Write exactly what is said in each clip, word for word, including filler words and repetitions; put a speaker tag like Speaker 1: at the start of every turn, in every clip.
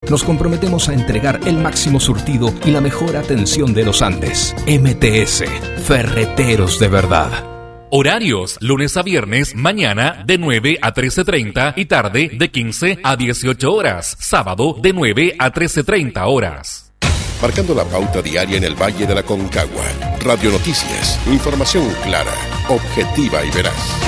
Speaker 1: nos comprometemos a entregar el máximo surtido y la mejor atención de los Andes. M T S, ferreteros de verdad.
Speaker 2: Horarios, lunes a viernes, mañana de nueve a trece treinta y tarde de quince a dieciocho horas. Sábado de nueve a trece treinta horas.
Speaker 3: Marcando la pauta diaria en el Valle de la Concagua. Radio Noticias, información clara, objetiva y veraz.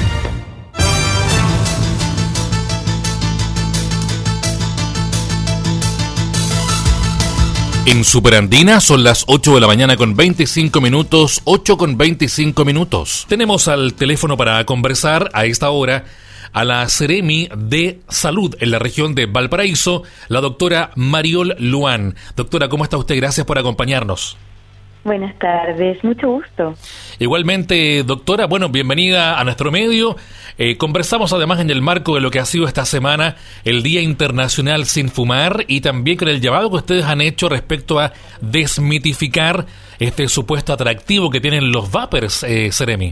Speaker 2: En Superandina son las ocho de la mañana con veinticinco minutos, ocho con veinticinco minutos. Tenemos al teléfono para conversar a esta hora a la Seremi de Salud en la región de Valparaíso, la doctora Mariol Luan. Doctora, ¿cómo está usted? Gracias por acompañarnos.
Speaker 4: Buenas tardes, mucho gusto.
Speaker 2: Igualmente, doctora, bueno, bienvenida a nuestro medio. Eh, conversamos además en el marco de lo que ha sido esta semana el Día Internacional Sin Fumar y también con el llamado que ustedes han hecho respecto a desmitificar este supuesto atractivo que tienen los vapers, eh, Seremi.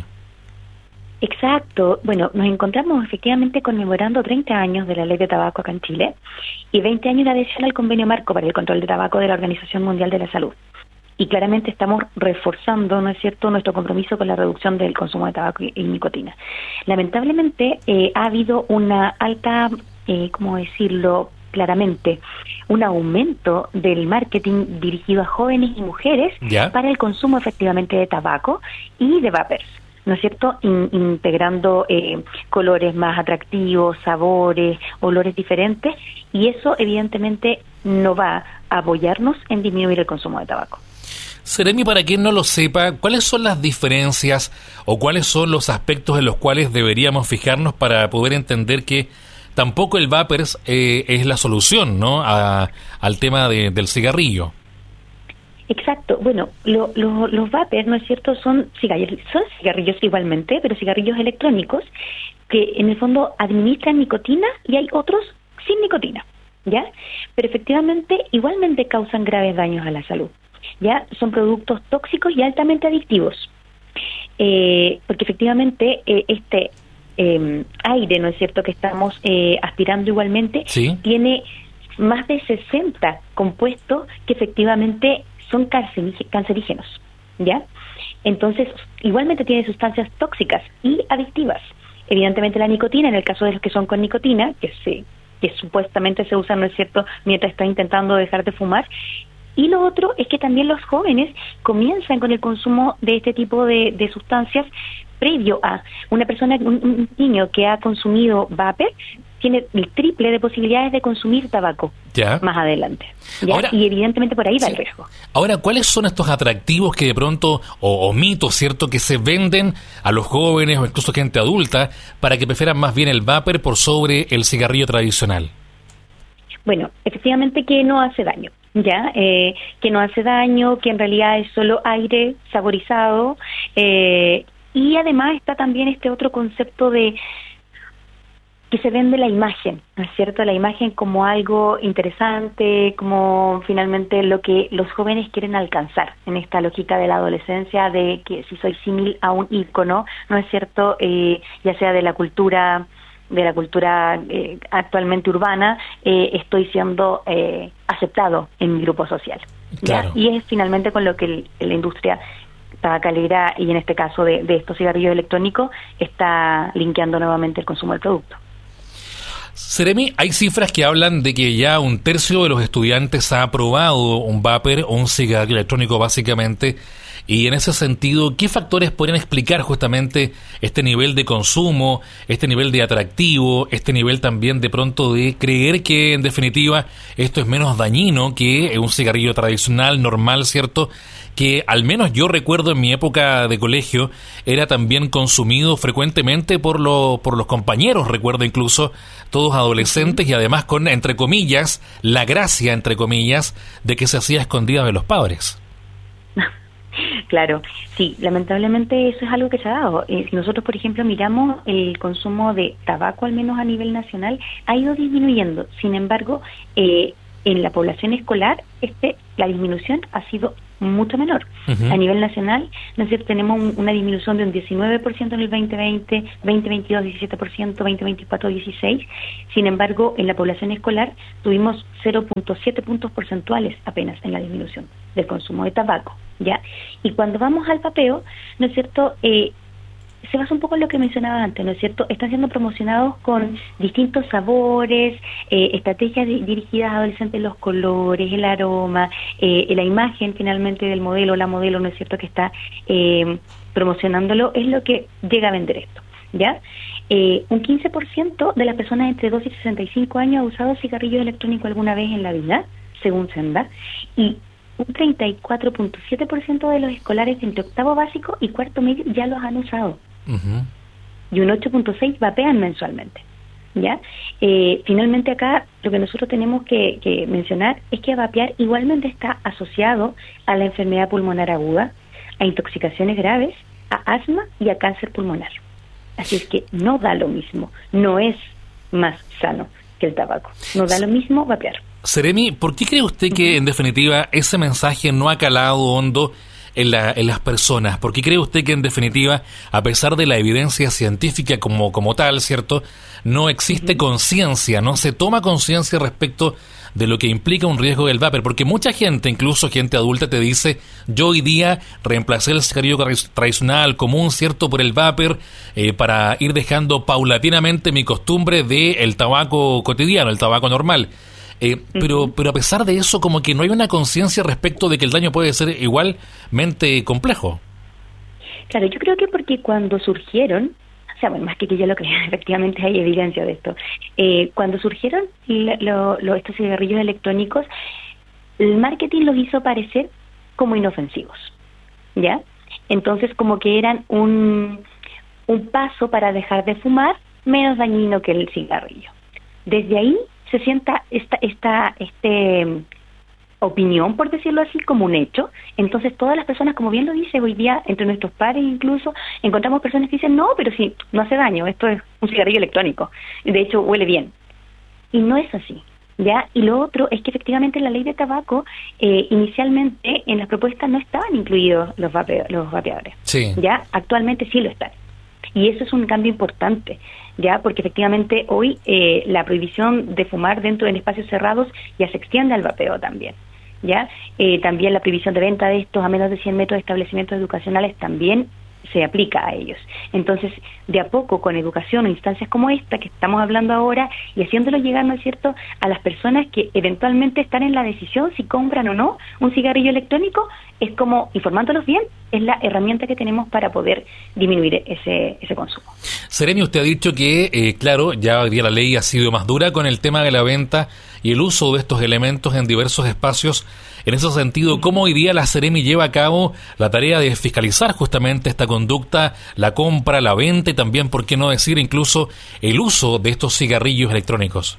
Speaker 4: Exacto. Bueno, nos encontramos efectivamente conmemorando treinta años de la Ley de Tabaco acá en Chile y veinte años de adhesión al Convenio Marco para el Control de Tabaco de la Organización Mundial de la Salud. Y claramente estamos reforzando, ¿no es cierto?, nuestro compromiso con la reducción del consumo de tabaco y, y nicotina. Lamentablemente eh, ha habido una alta, eh, ¿cómo decirlo claramente?, un aumento del marketing dirigido a jóvenes y mujeres ¿Ya? para el consumo efectivamente de tabaco y de vapers, ¿no es cierto?, In, integrando eh, colores más atractivos, sabores, olores diferentes, y eso evidentemente no va a apoyarnos en disminuir el consumo de tabaco.
Speaker 2: Seremi, para quien no lo sepa, ¿cuáles son las diferencias o cuáles son los aspectos en los cuales deberíamos fijarnos para poder entender que tampoco el vapers eh, es la solución, ¿no?, a, al tema de, del cigarrillo?
Speaker 4: Exacto. Bueno, lo, lo, los vapers, ¿no es cierto?, son cigarrillos, son cigarrillos igualmente, pero cigarrillos electrónicos que en el fondo administran nicotina y hay otros sin nicotina, ¿ya? Pero efectivamente igualmente causan graves daños a la salud. Ya son productos tóxicos y altamente adictivos, eh, porque efectivamente eh, este eh, aire, ¿no es cierto?, que estamos eh, aspirando igualmente, ¿Sí? tiene más de sesenta compuestos que efectivamente son cancerígenos, ¿ya? Entonces, igualmente tiene sustancias tóxicas y adictivas. Evidentemente la nicotina, en el caso de los que son con nicotina, que se que supuestamente se usa, ¿no es cierto?, mientras está intentando dejar de fumar. Y lo otro es que también los jóvenes comienzan con el consumo de este tipo de, de sustancias previo a una persona, un, un niño que ha consumido vapor, tiene el triple de posibilidades de consumir tabaco ya. más adelante. ¿ya? Ahora, y evidentemente por ahí va sí. el riesgo.
Speaker 2: Ahora, ¿cuáles son estos atractivos que de pronto, o, o mitos, cierto, que se venden a los jóvenes o incluso gente adulta para que prefieran más bien el vapor por sobre el cigarrillo tradicional?
Speaker 4: Bueno, efectivamente que no hace daño. ya eh, que no hace daño, que en realidad es solo aire saborizado, eh, y además está también este otro concepto de que se vende la imagen, ¿no es cierto? La imagen como algo interesante, como finalmente lo que los jóvenes quieren alcanzar en esta lógica de la adolescencia, de que si soy símil a un ícono, ¿no es cierto? Eh, ya sea de la cultura de la cultura eh, actualmente urbana, eh, estoy siendo eh, aceptado en mi grupo social.
Speaker 2: Claro.
Speaker 4: ¿ya? Y es finalmente con lo que el, la industria tabacalera, y en este caso de, de estos cigarrillos electrónicos, está linkeando nuevamente el consumo del producto.
Speaker 2: Seremi, hay cifras que hablan de que ya un tercio de los estudiantes ha probado un vapor o un cigarrillo electrónico básicamente, y en ese sentido, ¿qué factores podrían explicar justamente este nivel de consumo, este nivel de atractivo, este nivel también de pronto de creer que en definitiva esto es menos dañino que un cigarrillo tradicional, normal, ¿cierto?, que al menos yo recuerdo en mi época de colegio era también consumido frecuentemente por, lo, por los compañeros, recuerdo incluso todos adolescentes, y además con, entre comillas, la gracia, entre comillas, de que se hacía escondida de los padres.
Speaker 4: Claro, sí, lamentablemente eso es algo que se ha dado. Eh, si nosotros, por ejemplo, miramos el consumo de tabaco, al menos a nivel nacional, ha ido disminuyendo. Sin embargo, eh, en la población escolar, este la disminución ha sido mucho menor.
Speaker 2: Uh-huh.
Speaker 4: A nivel nacional, ¿no es cierto?, tenemos un, una disminución de un diecinueve por ciento en el veinte veinte, veinte veintidós diecisiete por ciento, veinte veinticuatro dieciséis por ciento. Sin embargo, en la población escolar tuvimos cero punto siete puntos porcentuales apenas en la disminución del consumo de tabaco, ¿ya? Y cuando vamos al vapeo, ¿no es cierto?, eh, se basa un poco en lo que mencionaba antes, ¿no es cierto? Están siendo promocionados con distintos sabores, eh, estrategias di- dirigidas a adolescentes, los colores, el aroma, eh, la imagen finalmente del modelo, la modelo, ¿no es cierto?, que está eh, promocionándolo, es lo que llega a vender esto, ¿ya? Eh, un quince por ciento de las personas entre dos y sesenta y cinco años ha usado cigarrillos electrónicos alguna vez en la vida, según Senda, y un treinta y cuatro punto siete por ciento de los escolares entre octavo básico y cuarto medio ya los han usado.
Speaker 2: Uh-huh.
Speaker 4: Y un ocho punto seis vapean mensualmente, ¿ya? Eh, finalmente acá lo que nosotros tenemos que, que mencionar es que vapear igualmente está asociado a la enfermedad pulmonar aguda, a intoxicaciones graves, a asma y a cáncer pulmonar. Así es que no da lo mismo, no es más sano que el tabaco, no da lo mismo vapear.
Speaker 2: Seremi, ¿por qué cree usted que en definitiva ese mensaje no ha calado hondo en, la, en las personas? ¿Por qué cree usted que en definitiva, a pesar de la evidencia científica como, como tal, ¿cierto?, no existe uh-huh. conciencia, no se toma conciencia respecto de lo que implica un riesgo del vapor? Porque mucha gente, incluso gente adulta, te dice, yo hoy día reemplacé el cigarrillo tradicional común, ¿cierto?, por el vapor, eh, para ir dejando paulatinamente mi costumbre del tabaco cotidiano, el tabaco normal. Eh, uh-huh. pero, pero a pesar de eso, como que no hay una conciencia respecto de que el daño puede ser igualmente complejo.
Speaker 4: Claro, yo creo que porque cuando surgieron, o sea, bueno, más que que yo lo creo, efectivamente hay evidencia de esto, eh, cuando surgieron lo, lo, lo, estos cigarrillos electrónicos, el marketing los hizo parecer como inofensivos, ¿ya? Entonces como que eran un, un paso para dejar de fumar menos dañino que el cigarrillo. Desde ahí se sienta esta esta este opinión, por decirlo así, como un hecho. Entonces todas las personas, como bien lo dice hoy día, entre nuestros pares incluso, encontramos personas que dicen, no, pero sí, no hace daño, esto es un cigarrillo electrónico, de hecho huele bien. Y no es así, ¿ya? Y lo otro es que efectivamente en la ley de tabaco, eh, inicialmente en las propuestas no estaban incluidos los, vape- los vapeadores,
Speaker 2: sí.
Speaker 4: ¿ya? Actualmente sí lo están. Y eso es un cambio importante, ya, porque efectivamente hoy eh, la prohibición de fumar dentro de espacios cerrados ya se extiende al vapeo también, ya. Eh, también la prohibición de venta de estos a menos de cien metros de establecimientos educacionales también se aplica a ellos. Entonces, de a poco, con educación o instancias como esta que estamos hablando ahora, y haciéndolo llegar, ¿no es cierto?, a las personas que eventualmente están en la decisión si compran o no un cigarrillo electrónico, es como, informándolos bien, es la herramienta que tenemos para poder disminuir ese, ese consumo.
Speaker 2: Seremi, usted ha dicho que, eh, claro, ya hoy día la ley ha sido más dura con el tema de la venta y el uso de estos elementos en diversos espacios. En ese sentido, ¿cómo hoy día la Seremi lleva a cabo la tarea de fiscalizar justamente esta conducta, la compra, la venta y también, por qué no decir, incluso el uso de estos cigarrillos electrónicos?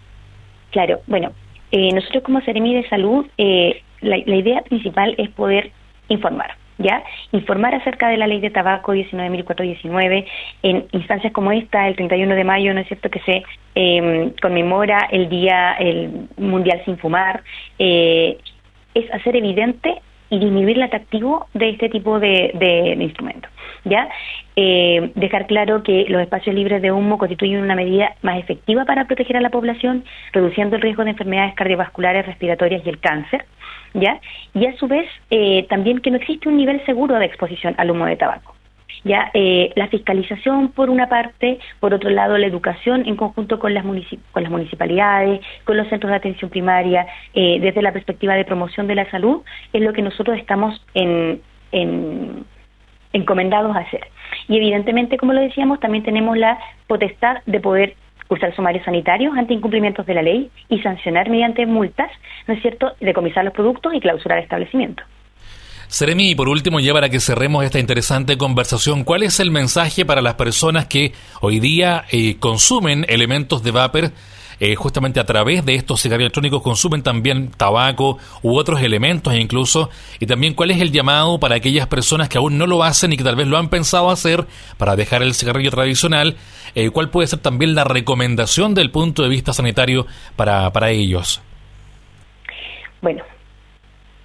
Speaker 4: Claro, bueno, eh, nosotros como Seremi de Salud, eh, la, la idea principal es poder informar, ¿ya? Informar acerca de la ley de tabaco diecinueve mil cuatrocientos diecinueve en instancias como esta, el treinta y uno de mayo, ¿no es cierto?, que se eh, conmemora el Día el Mundial Sin Fumar, eh, es hacer evidente y disminuir el atractivo de este tipo de, de, de instrumentos, ¿ya? Eh, dejar claro que los espacios libres de humo constituyen una medida más efectiva para proteger a la población, reduciendo el riesgo de enfermedades cardiovasculares, respiratorias y el cáncer, ¿ya? Y a su vez, eh, también que no existe un nivel seguro de exposición al humo de tabaco. Ya eh, la fiscalización por una parte, por otro lado la educación en conjunto con las municip- con las municipalidades, con los centros de atención primaria, eh, desde la perspectiva de promoción de la salud, es lo que nosotros estamos en, en, encomendados a hacer. Y evidentemente, como lo decíamos, también tenemos la potestad de poder cursar sumarios sanitarios ante incumplimientos de la ley y sancionar mediante multas, ¿no es cierto?, decomisar los productos y clausurar establecimientos.
Speaker 2: Seremi, y por último, ya para que cerremos esta interesante conversación, ¿cuál es el mensaje para las personas que hoy día eh, consumen elementos de vapor, eh, justamente a través de estos cigarrillos electrónicos, consumen también tabaco u otros elementos incluso, y también cuál es el llamado para aquellas personas que aún no lo hacen y que tal vez lo han pensado hacer para dejar el cigarrillo tradicional? Eh, ¿Cuál puede ser también la recomendación del punto de vista sanitario para, para ellos?
Speaker 4: Bueno,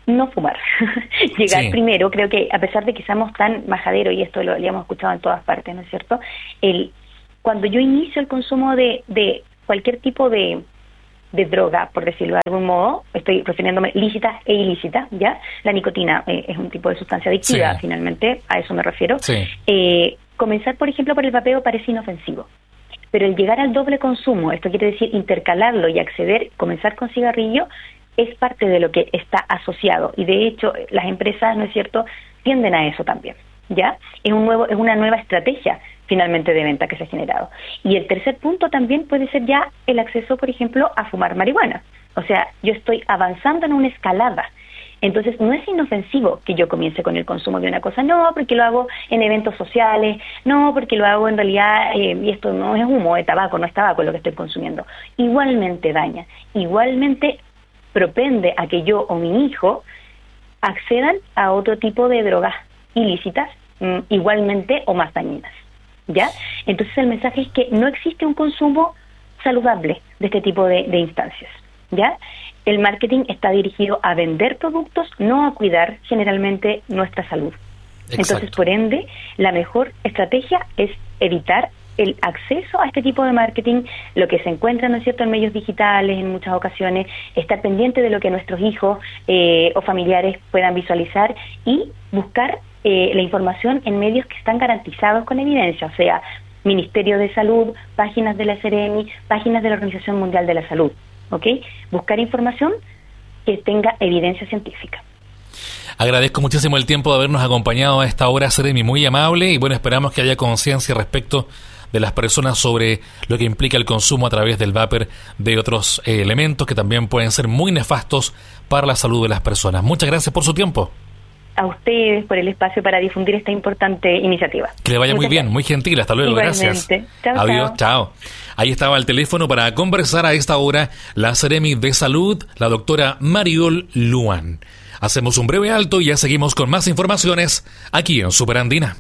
Speaker 4: no fumar. Llegar
Speaker 2: Sí.
Speaker 4: primero, creo que a pesar de que seamos tan majaderos, y esto lo habíamos escuchado en todas partes, ¿no es cierto? El, cuando yo inicio el consumo de, de cualquier tipo de, de droga, por decirlo de algún modo, estoy refiriéndome lícita e ilícita, ¿ya? La nicotina eh, es un tipo de sustancia adictiva,
Speaker 2: Sí.
Speaker 4: finalmente, a eso me refiero.
Speaker 2: Sí.
Speaker 4: Eh, comenzar, por ejemplo, por el vapeo parece inofensivo. Pero el llegar al doble consumo, esto quiere decir intercalarlo y acceder, comenzar con cigarrillo, es parte de lo que está asociado. Y de hecho, las empresas, ¿no es cierto?, tienden a eso también, ¿ya? Es un nuevo, es una nueva estrategia, finalmente, de venta que se ha generado. Y el tercer punto también puede ser ya el acceso, por ejemplo, a fumar marihuana. O sea, yo estoy avanzando en una escalada. Entonces, no es inofensivo que yo comience con el consumo de una cosa, no, porque lo hago en eventos sociales, no, porque lo hago en realidad, eh, y esto no es humo de tabaco, no es tabaco lo que estoy consumiendo. Igualmente daña, igualmente propende a que yo o mi hijo accedan a otro tipo de drogas ilícitas, mm, igualmente o más dañinas, ¿ya? Entonces, el mensaje es que no existe un consumo saludable de este tipo de, de instancias, ¿ya? El marketing está dirigido a vender productos, no a cuidar generalmente nuestra salud.
Speaker 2: Exacto.
Speaker 4: Entonces, por ende, la mejor estrategia es evitar el acceso a este tipo de marketing, lo que se encuentra, ¿no es cierto?, en medios digitales en muchas ocasiones, estar pendiente de lo que nuestros hijos eh, o familiares puedan visualizar y buscar eh, la información en medios que están garantizados con evidencia, o sea, Ministerio de Salud, páginas de la Seremi, páginas de la Organización Mundial de la Salud. ¿Ok? Buscar información que tenga evidencia científica.
Speaker 2: Agradezco muchísimo el tiempo de habernos acompañado a esta hora, Seremi, muy amable, y bueno, esperamos que haya conciencia respecto de las personas sobre lo que implica el consumo a través del vapor de otros eh, elementos que también pueden ser muy nefastos para la salud de las personas. Muchas gracias por su tiempo.
Speaker 4: A ustedes por el espacio para difundir esta importante iniciativa.
Speaker 2: Que le vaya muy
Speaker 4: Muchas
Speaker 2: bien,
Speaker 4: gracias.
Speaker 2: muy gentil. Hasta luego,
Speaker 4: Igualmente.
Speaker 2: gracias.
Speaker 4: Chao,
Speaker 2: Adiós,
Speaker 4: chao.
Speaker 2: chao. Ahí estaba el teléfono para conversar a esta hora la Seremi de Salud, la doctora Mariol Luan. Hacemos un breve alto y ya seguimos con más informaciones aquí en Superandina.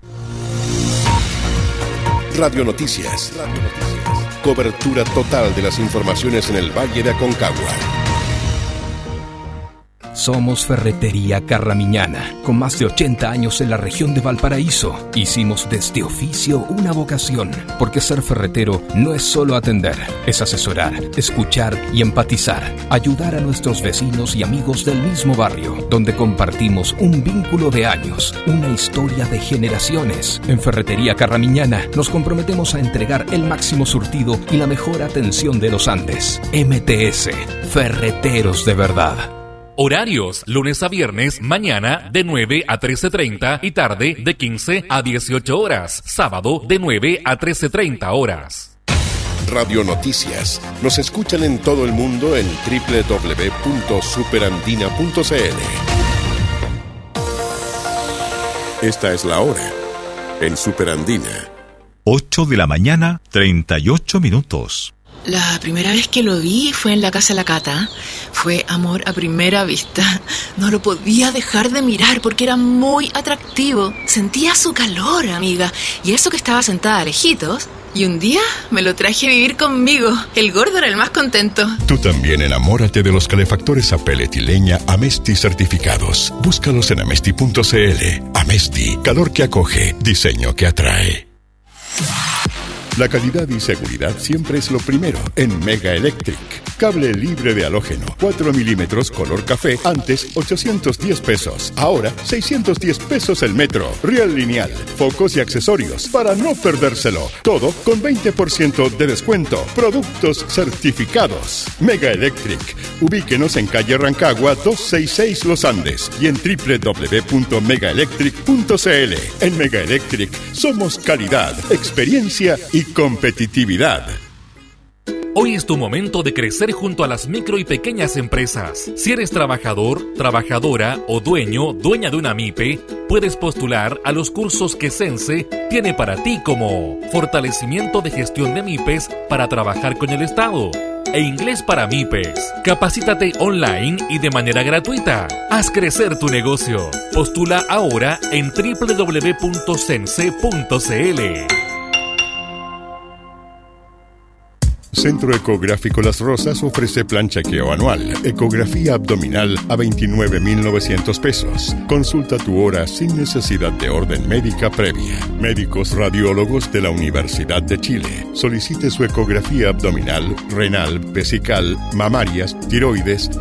Speaker 3: Radio Noticias. Radio Noticias. Cobertura total de las informaciones en el Valle de Aconcagua.
Speaker 1: Somos Ferretería Carramiñana, con más de ochenta años en la región de Valparaíso. Hicimos de este oficio una vocación, porque ser ferretero no es solo atender, es asesorar, escuchar y empatizar, ayudar a nuestros vecinos y amigos del mismo barrio, donde compartimos un vínculo de años, una historia de generaciones. En Ferretería Carramiñana nos comprometemos a entregar el máximo surtido y la mejor atención de los Andes. M T S, Ferreteros de Verdad.
Speaker 2: Horarios, lunes a viernes, mañana de nueve a trece treinta y tarde de quince a dieciocho horas. Sábado de nueve a trece treinta horas.
Speaker 3: Radio Noticias. Nos escuchan en todo el mundo en doble u doble u doble u punto superandina punto c l. Esta es la hora en Superandina.
Speaker 5: ocho de la mañana, treinta y ocho minutos.
Speaker 6: La primera vez que lo vi fue en la casa de la Cata. Fue amor a primera vista. No lo podía dejar de mirar porque era muy atractivo. Sentía su calor, amiga. Y eso que estaba sentada lejitos. Y un día me lo traje a vivir conmigo. El gordo era el más contento.
Speaker 7: Tú también enamórate de los calefactores a pellet y leña Amesti certificados. Búscalos en amesti punto c l. Amesti, calor que acoge, diseño que atrae. La calidad y seguridad siempre es lo primero en Mega Electric. Cable libre de halógeno, cuatro milímetros color café, antes ochocientos diez pesos, ahora seiscientos diez pesos el metro. Riel lineal, focos y accesorios para no perdérselo. Todo con veinte por ciento de descuento. Productos certificados. Mega Electric. Ubíquenos en calle Rancagua doscientos sesenta y seis Los Andes y en doble u doble u doble u punto mega electric punto c l. En Mega Electric somos calidad, experiencia y competitividad.
Speaker 2: Hoy es tu momento de crecer junto a las micro y pequeñas empresas. Si eres trabajador, trabajadora o dueño, dueña de una MIPE, puedes postular a los cursos que Sense tiene para ti, como fortalecimiento de gestión de MIPES para trabajar con el Estado e inglés para MIPES. Capacítate online y de manera gratuita. Haz crecer tu negocio. Postula ahora en doble u doble u doble u punto sense punto c l.
Speaker 7: Centro Ecográfico Las Rosas ofrece plan chequeo anual, ecografía abdominal a veintinueve mil novecientos pesos. Consulta tu hora sin necesidad de orden médica previa. Médicos radiólogos de la Universidad de Chile. Solicite su ecografía abdominal, renal, vesical, mamarias, tiroides,